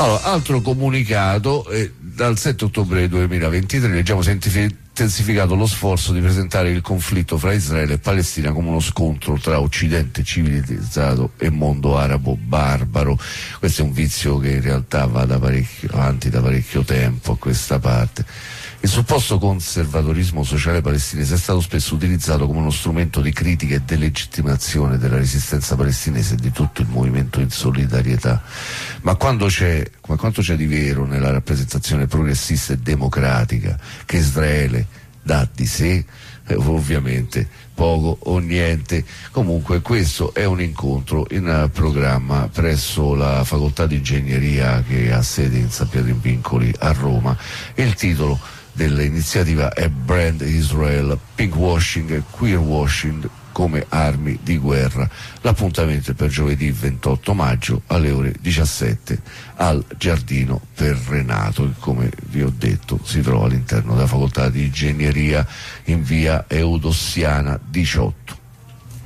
Allora, altro comunicato, dal 7 ottobre 2023 leggiamo: si è intensificato lo sforzo di presentare il conflitto fra Israele e Palestina come uno scontro tra Occidente civilizzato e mondo arabo barbaro. Questo è un vizio che in realtà va avanti da parecchio tempo a questa parte. Il supposto conservatorismo sociale palestinese è stato spesso utilizzato come uno strumento di critica e delegittimazione della resistenza palestinese e di tutto il movimento in solidarietà. Ma quanto c'è di vero nella rappresentazione progressista e democratica che Israele dà di sé? Ovviamente poco o niente. Comunque questo è un incontro in programma presso la facoltà di ingegneria che ha sede in San Pietro in Vincoli a Roma. Il titolo dell'iniziativa è Brand Israel, Pinkwashing e Queerwashing come armi di guerra. L'appuntamento è per giovedì 28 maggio alle ore 17 al Giardino per Renato, che come vi ho detto si trova all'interno della facoltà di ingegneria in via Eudossiana 18.